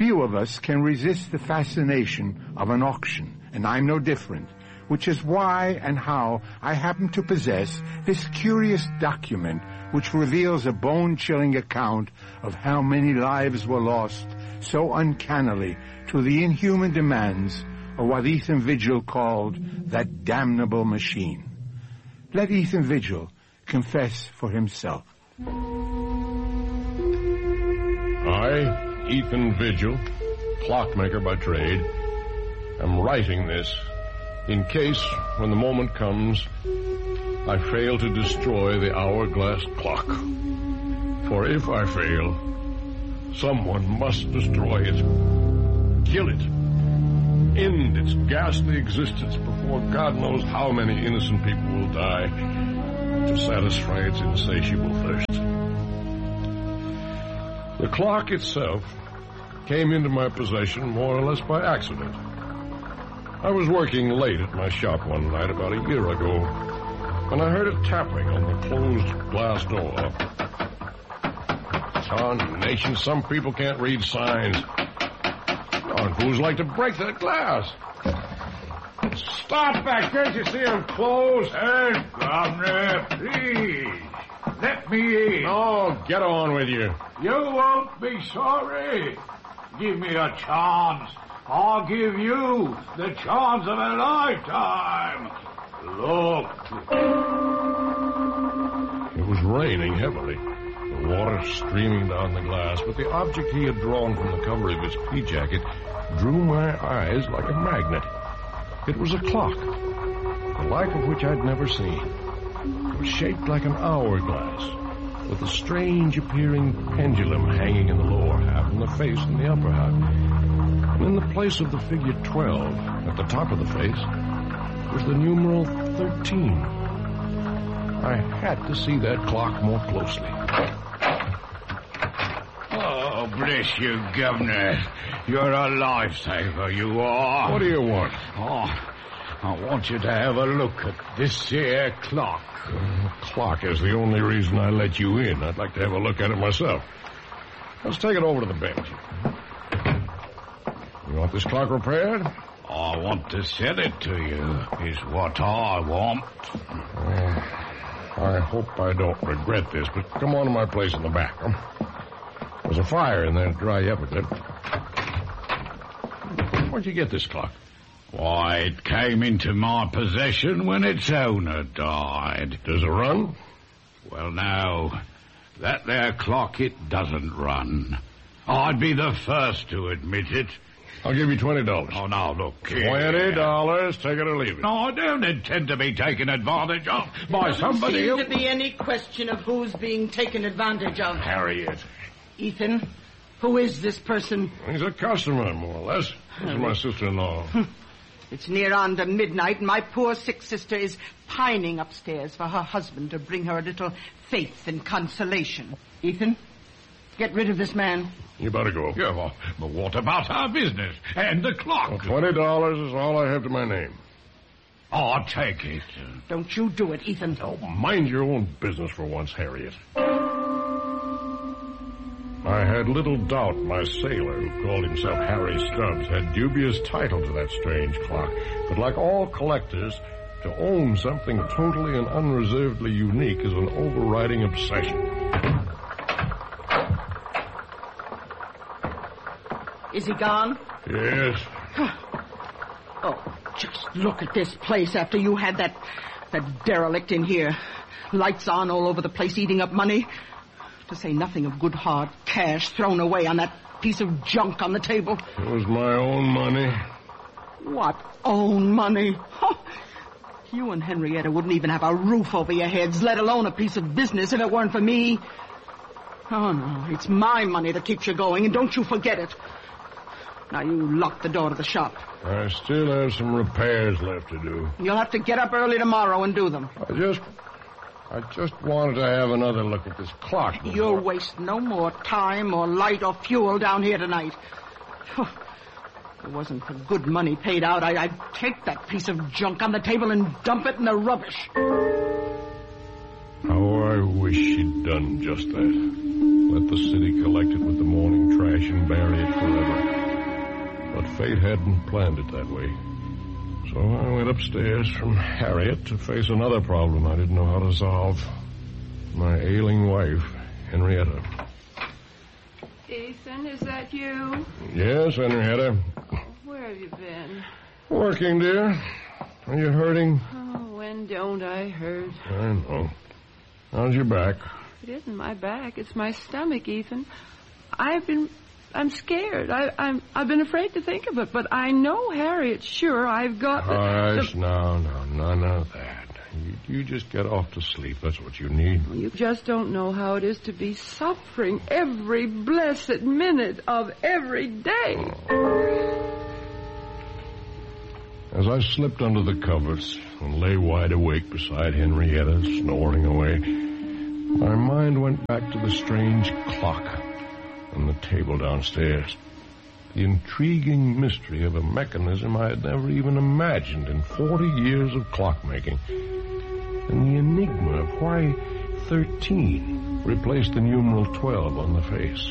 Few of us can resist the fascination of an auction, and I'm no different, which is why and how I happen to possess this curious document which reveals a bone-chilling account of how many lives were lost so uncannily to the inhuman demands of what Ethan Vigil called that damnable machine. Let Ethan Vigil confess for himself. I, Ethan Vigil, clockmaker by trade, am writing this in case, when the moment comes, I fail to destroy the hourglass clock. For if I fail, someone must destroy it, kill it, end its ghastly existence before God knows how many innocent people will die to satisfy its insatiable thirst. The clock itself came into my possession more or less by accident. I was working late at my shop one night about a year ago when I heard a tapping on the closed glass door. Tarnation, some people can't read signs. Darn fools like to break that glass. Stop back, can't you see I'm closed? Hey, Governor, please, let me in. Oh, get on with you. You won't be sorry. Give me a chance. I'll give you the chance of a lifetime. Look. It was raining heavily, the water streaming down the glass, but the object he had drawn from the cover of his pea jacket drew my eyes like a magnet. It was a clock, the like of which I'd never seen. It was shaped like an hourglass, with a strange appearing pendulum hanging in the lower half and the face in the upper half. And in the place of the figure 12, at the top of the face, was the numeral 13. I had to see that clock more closely. Oh, bless you, Governor. You're a lifesaver, you are. What do you want? Oh, I want you to have a look at this here clock. The clock is the only reason I let you in. I'd like to have a look at it myself. Let's take it over to the bench. You want this clock repaired? I want to sell it to you, is what I want. I hope I don't regret this, but come on to my place in the back. There's a fire in there to dry you up a bit. Where'd you get this clock? Why, it came into my possession when its owner died. Does it run? Well, now, that there clock, it doesn't run. I'd be the first to admit it. I'll give you $20. Oh, now, look. $20. Take it or leave it. No, I don't intend to be taken advantage of by somebody Doesn't seem to be any question of who's being taken advantage of. Harriet. Ethan, who is this person? He's a customer, more or less. This is my sister-in-law. It's near on to midnight, and my poor sick sister is pining upstairs for her husband to bring her a little faith and consolation. Ethan, get rid of this man. You better go. Yeah, well, but what about our business and the clock? Well, $20 is all I have to my name. I'll take it. Don't you do it, Ethan. Oh, mind your own business for once, Harriet. I had little doubt my sailor, who called himself Harry Stubbs, had dubious title to that strange clock. But like all collectors, to own something totally and unreservedly unique is an overriding obsession. Is he gone? Yes. Oh, just look at this place after you had that derelict in here. Lights on all over the place, eating up money. To say nothing of good hard cash thrown away on that piece of junk on the table. It was my own money. What own money? Oh, you and Henrietta wouldn't even have a roof over your heads, let alone a piece of business, if it weren't for me. Oh, no, it's my money that keeps you going, and don't you forget it. Now, you lock the door to the shop. I still have some repairs left to do. You'll have to get up early tomorrow and do them. I just wanted to have another look at this clock. You'll waste no more time or light or fuel down here tonight. If it wasn't for good money paid out, I'd take that piece of junk on the table and dump it in the rubbish. How I wish she'd done just that. Let the city collect it with the morning trash and bury it forever. but fate hadn't planned it that way. So I went upstairs from Harriet to face another problem I didn't know how to solve. My ailing wife, Henrietta. Ethan, is that you? Yes, Henrietta. Where have you been? Working, dear. Are you hurting? Oh, when don't I hurt? I know. How's your back? It isn't my back. It's my stomach, Ethan. I'm scared. I've been afraid to think of it, but I know Harriet's sure I've got Hush, no, none of that. You just get off to sleep. That's what you need. You just don't know how it is to be suffering every blessed minute of every day. As I slipped under the covers and lay wide awake beside Henrietta, snoring away, my mind went back to the strange clock on the table downstairs. The intriguing mystery of a mechanism I had never even imagined in 40 years of clockmaking. And the enigma of why 13 replaced the numeral 12 on the face.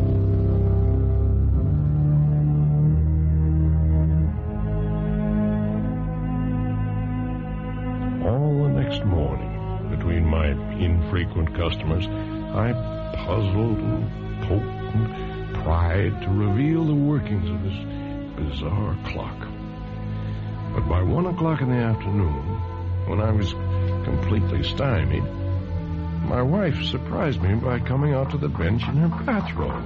All the next morning, between my infrequent customers, I puzzled and poked and pried to reveal the workings of this bizarre clock. But by 1 o'clock in the afternoon, when I was completely stymied, my wife surprised me by coming out to the bench in her bathrobe.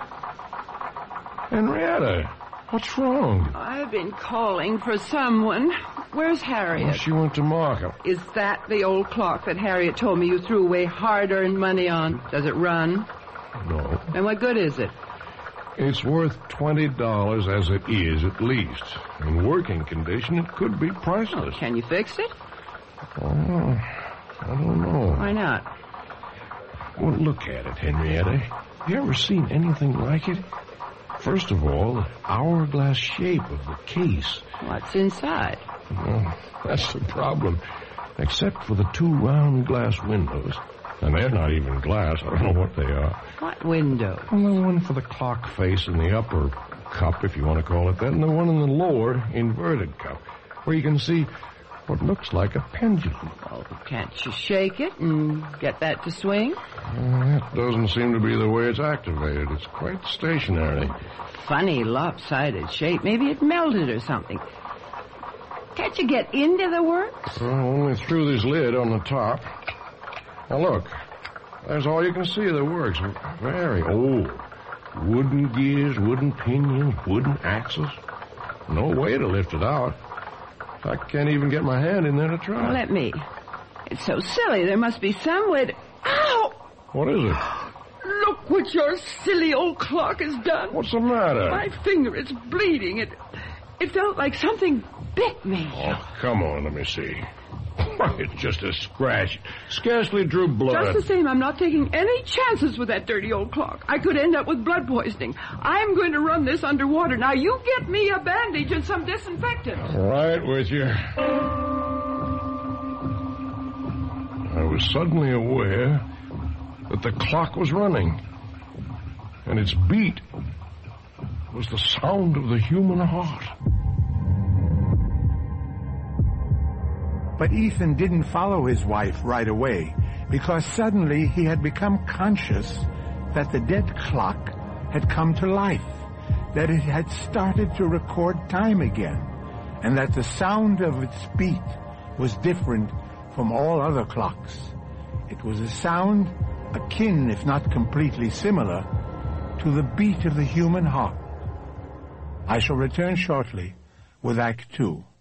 Henrietta, what's wrong? I've been calling for someone. Where's Harriet? Well, she went to market. Is that the old clock that Harriet told me you threw away hard-earned money on? Does it run? No. And what good is it? It's worth $20 as it is, at least. In working condition, it could be priceless. Can you fix it? Oh, I don't know. Why not? Well, look at it, Henrietta. You ever seen anything like it? First of all, the hourglass shape of the case. What's inside? Well, that's the problem. Except for the 2 round glass windows. And they're not even glass. I don't know what they are. What window? Well, the one for the clock face in the upper cup, if you want to call it that, and the one in the lower inverted cup, where you can see what looks like a pendulum. Oh, can't you shake it and get that to swing? That doesn't seem to be the way it's activated. It's quite stationary. Funny lopsided shape. Maybe it melted or something. Can't you get into the works? Well, only through this lid on the top. Now, look. There's all you can see of the works. Very old. Wooden gears, wooden pinions, wooden axles. No way to lift it out. I can't even get my hand in there to try. Well, let me. It's so silly. There must be some way to... Ow! What is it? Look what your silly old clock has done. What's the matter? My finger, it's bleeding. It felt like something bit me. Oh, come on, let me see. Why, it's just a scratch. Scarcely drew blood. Just the same, I'm not taking any chances with that dirty old clock. I could end up with blood poisoning. I'm going to run this underwater. Now, you get me a bandage and some disinfectant. Right with you. I was suddenly aware that the clock was running, and its beat was the sound of the human heart. But Ethan didn't follow his wife right away, because suddenly he had become conscious that the dead clock had come to life, that it had started to record time again, and that the sound of its beat was different from all other clocks. It was a sound akin, if not completely similar, to the beat of the human heart. I shall return shortly with Act 2.